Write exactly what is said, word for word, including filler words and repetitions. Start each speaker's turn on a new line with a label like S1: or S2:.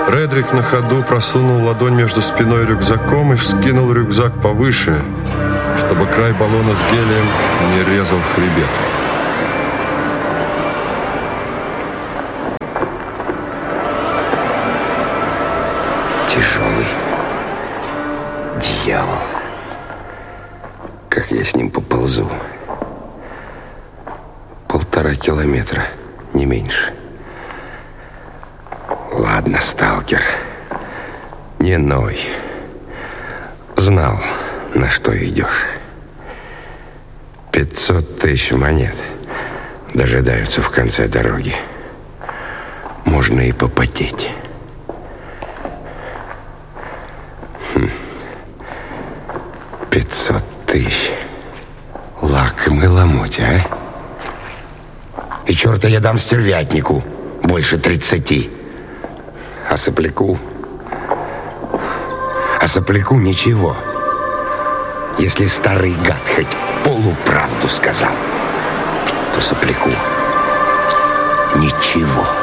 S1: Редрик на ходу просунул ладонь между спиной и рюкзаком и вскинул рюкзак повыше, чтобы край баллона с гелием не резал хребет.
S2: Тяжелый дьявол. Как я с ним поползу? Полтора километра, не меньше. Ладно, сталкер, не ной. Знал, на что идешь. Пятьсот тысяч монет дожидаются в конце дороги. Можно и попотеть. Хм. Пятьсот тысяч. Лакомый ломоть, а? И черта я дам стервятнику больше тридцати. А сопляку... А сопляку ничего. Если старый гад хоть полуправду сказал, то сопляку ничего.